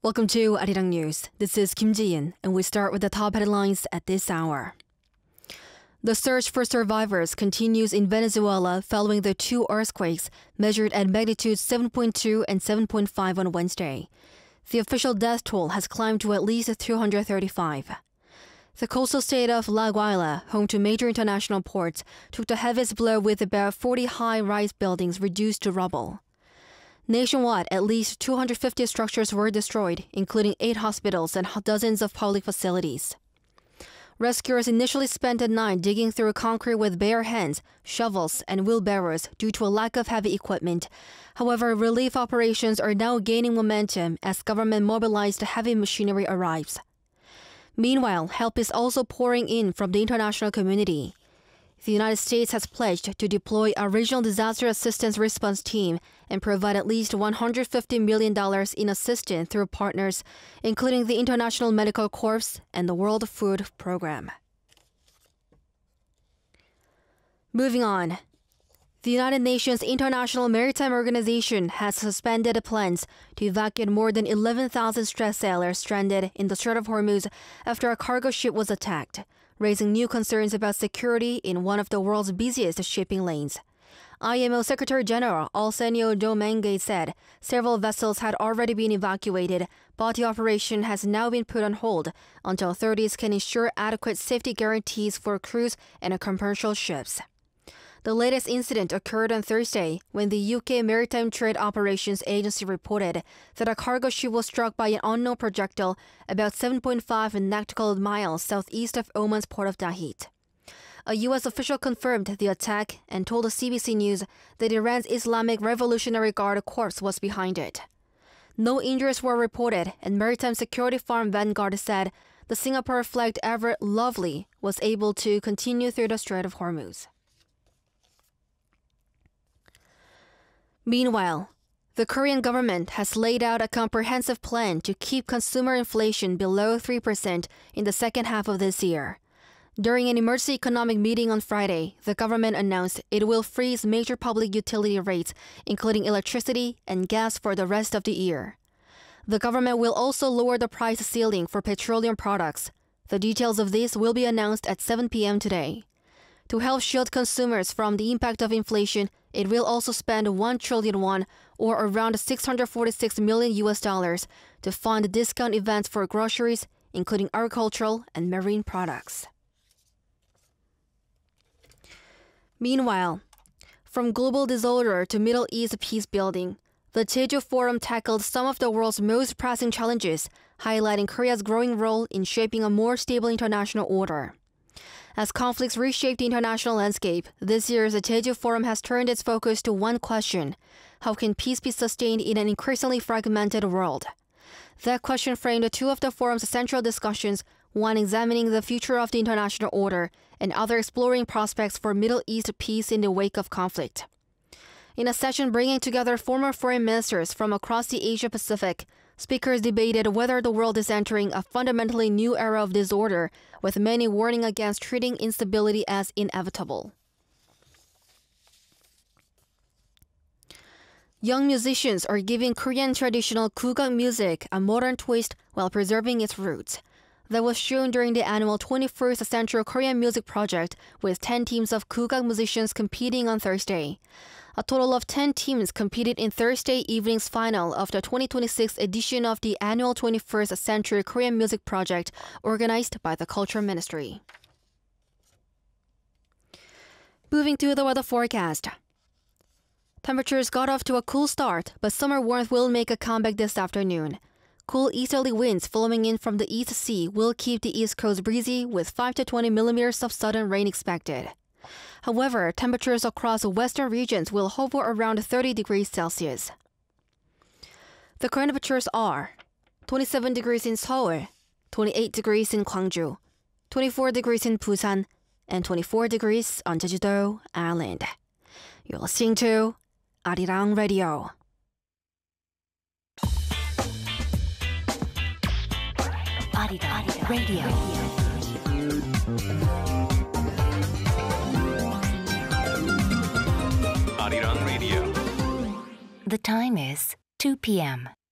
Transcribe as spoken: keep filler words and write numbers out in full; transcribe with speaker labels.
Speaker 1: Welcome to Arirang News. This is Kim Ji-in, and we start with the top headlines at this hour. The search for survivors continues in Venezuela following the two earthquakes measured at magnitude seven point two and seven point five on Wednesday. The official death toll has climbed to at least two hundred thirty-five. The coastal state of La Guaira, home to major international ports, took the heaviest blow with about forty high-rise buildings reduced to rubble. Nationwide, at least two hundred fifty structures were destroyed, including eight hospitals and dozens of public facilities. Rescuers initially spent the night digging through concrete with bare hands, shovels, and wheelbarrows due to a lack of heavy equipment. However, relief operations are now gaining momentum as government mobilized heavy machinery arrives. Meanwhile, help is also pouring in from the international community. The United States has pledged to deploy a regional disaster assistance response team and provide at least one hundred fifty million dollars in assistance through partners, including the International Medical Corps and the World Food Program. Moving on. The United Nations International Maritime Organization has suspended plans to evacuate more than eleven thousand stressed sailors stranded in the Strait of Hormuz after a cargo ship was attacked, raising new concerns about security in one of the world's busiest shipping lanes. I M O Secretary General Arsenio Dominguez said several vessels had already been evacuated, but the operation has now been put on hold until authorities can ensure adequate safety guarantees for crews and commercial ships. The latest incident occurred on Thursday when the U K Maritime Trade Operations Agency reported that a cargo ship was struck by an unknown projectile about seven point five nautical miles southeast of Oman's port of Dahit. A U S official confirmed the attack and told the C B C News that Iran's Islamic Revolutionary Guard Corps was behind it. No injuries were reported, and maritime security firm Vanguard said the Singapore-flagged Everett Lovely was able to continue through the Strait of Hormuz. Meanwhile, the Korean government has laid out a comprehensive plan to keep consumer inflation below three percent in the second half of this year. During an emergency economic meeting on Friday, the government announced it will freeze major public utility rates, including electricity and gas, for the rest of the year. The government will also lower the price ceiling for petroleum products. The details of this will be announced at seven p m today. To help shield consumers from the impact of inflation, it will also spend one trillion won, or around six hundred forty-six million U S dollars, to fund discount events for groceries, including agricultural and marine products. Meanwhile, from global disorder to Middle East peace building, the Jeju Forum tackled some of the world's most pressing challenges, highlighting Korea's growing role in shaping a more stable international order. As conflicts reshape the international landscape, this year's Jeju Forum has turned its focus to one question: how can peace be sustained in an increasingly fragmented world? That question framed two of the forum's central discussions, one examining the future of the international order, and other exploring prospects for Middle East peace in the wake of conflict. In a session bringing together former foreign ministers from across the Asia-Pacific, speakers debated whether the world is entering a fundamentally new era of disorder, with many warning against treating instability as inevitable. Young musicians are giving Korean traditional kugak music a modern twist while preserving its roots. That was shown during the annual twenty-first Central Korean Music Project, with ten teams of kugak musicians competing on Thursday. A total of ten teams competed in Thursday evening's final of the twenty twenty-six edition of the annual twenty-first Century Korean Music Project, organized by the Culture Ministry. Moving to the weather forecast. Temperatures got off to a cool start, but summer warmth will make a comeback this afternoon. Cool easterly winds flowing in from the East Sea will keep the East Coast breezy, with five to twenty millimeters of sudden rain expected. However, temperatures across western regions will hover around thirty degrees Celsius. The current temperatures are twenty-seven degrees in Seoul, twenty-eight degrees in Gwangju, twenty-four degrees in Busan, and twenty-four degrees on Jeju-do Island. You're listening to Arirang Radio. Arirang Radio.
Speaker 2: Arirang Radio.
Speaker 3: The time is two p m